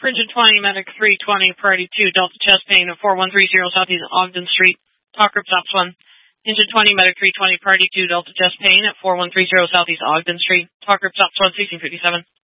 Frigid 20, Medic 320, Priority 2, Delta Chest Pain at 4130 Southeast Ogden Street. Talk Group Stops 1. Engine 20, Medic 320, Priority 2, Delta Chest Pain at 4130 Southeast Ogden Street. Talk Group Stops 1, 1657.